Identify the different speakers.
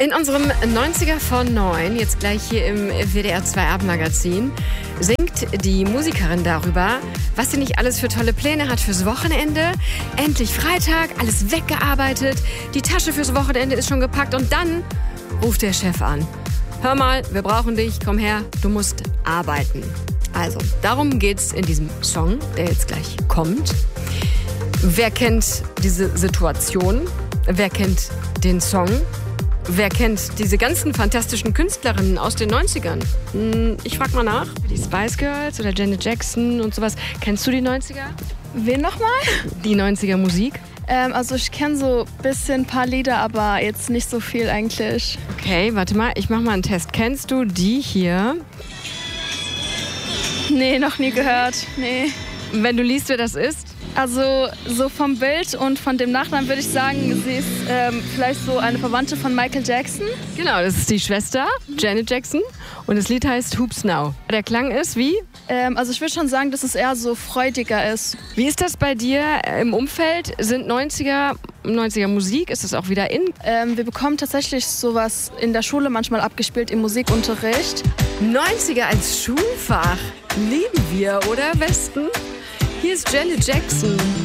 Speaker 1: In unserem 90er von 9, jetzt gleich hier im WDR 2 Abendmagazin, singt die Musikerin darüber, was sie nicht alles für tolle Pläne hat fürs Wochenende. Endlich Freitag, alles weggearbeitet, die Tasche fürs Wochenende ist schon gepackt und dann ruft der Chef an. Hör mal, wir brauchen dich, komm her, du musst arbeiten. Also, darum geht's in diesem Song, der jetzt gleich kommt. Wer kennt diese Situation? Wer kennt den Song? Wer kennt diese ganzen fantastischen Künstlerinnen aus den 90ern? Ich frag mal nach. Die Spice Girls oder Janet Jackson und sowas. Kennst du die 90er?
Speaker 2: Wen nochmal?
Speaker 1: Die 90er Musik?
Speaker 2: Also ich kenne so ein bisschen ein paar Lieder, aber jetzt nicht so viel eigentlich.
Speaker 1: Okay, warte mal, ich mach mal einen Test. Kennst du die hier?
Speaker 2: Nee, noch nie gehört. Nee.
Speaker 1: Wenn du liest, wer das ist?
Speaker 2: Also so vom Bild und von dem Nachnamen würde ich sagen, sie ist vielleicht so eine Verwandte von Michael Jackson.
Speaker 1: Genau, das ist die Schwester, Janet Jackson. Und das Lied heißt Hoops Now. Der Klang ist wie?
Speaker 2: Also ich würde schon sagen, dass es eher so freudiger ist.
Speaker 1: Wie ist das bei dir im Umfeld? Sind 90er Musik? Ist das auch wieder in?
Speaker 2: Wir bekommen tatsächlich sowas in der Schule manchmal abgespielt im Musikunterricht.
Speaker 1: 90er als Schulfach. Lieben wir, oder Westen? Hier ist Janet Jackson.